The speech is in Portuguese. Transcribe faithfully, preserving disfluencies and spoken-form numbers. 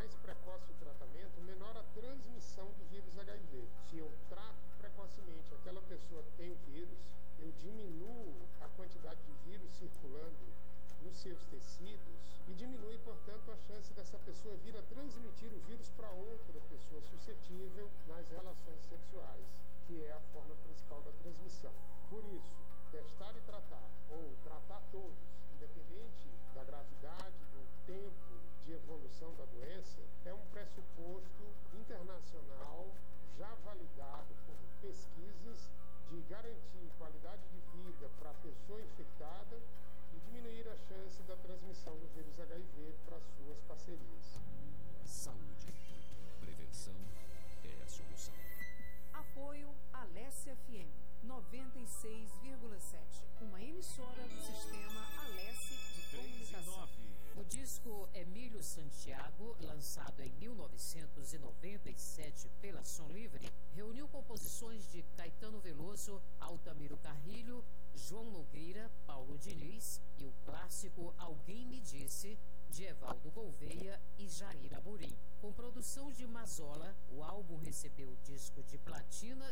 mais precoce o tratamento, menor a transmissão do vírus H I V. Se eu trato precocemente, aquela pessoa tem o vírus, eu diminuo a quantidade de vírus circulando nos seus tecidos e diminui, portanto, a chance dessa pessoa vir a transmitir o vírus para outra pessoa suscetível nas relações sexuais, que é a forma principal da transmissão. Por isso, testar e tratar, ou tratar todos, independente da gravidade, do tempo de evolução da doença, é um pressuposto internacional já validado por pesquisas de garantir qualidade de vida para a pessoa infectada e diminuir a chance da transmissão do vírus H I V para suas parcerias. Saúde. Prevenção é a solução. Apoio Alessia F M noventa e seis vírgula sete, uma emissora do sistema Alessi de comunicação. O disco Emílio Santiago, lançado em mil novecentos e noventa e sete pela Som Livre, reuniu composições de Caetano Veloso, Altamiro Carrilho, João Nogueira, Paulo Diniz e o clássico Alguém Me Disse, de Evaldo Gouveia e Jair Amorim. Com produção de Mazola, o álbum recebeu disco de platina